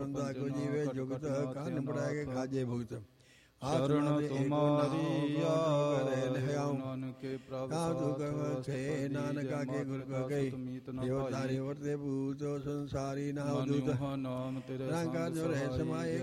ਬੰਦਾ ਕੋ ਜੀਵੇ ਜੁਗਤ ਕੰਨ ਬੜਾਏ ਖਾਜੇ ਭੁਗਤ ਸ਼ਰਨ ਤੁਮਾਰੀ ਲਿਆਉ ਨਾਨਕੇ ਪ੍ਰਭ ਕਾ ਤੂ ਕਹ ਥੇ ਨਾਨਕ ਆਗੇ ਗੁਰ ਕਹ ਗਈ ਜੋ ਤਾਰੇ ਵਰਤੇ ਭੂਤ ਸੰਸਾਰੀ ਨਾਮ ਦੂਤ ਨਾਮ ਤੇਰੇ ਰੰਗਾ ਜੋ ਰਹਿ ਸਮਾਏ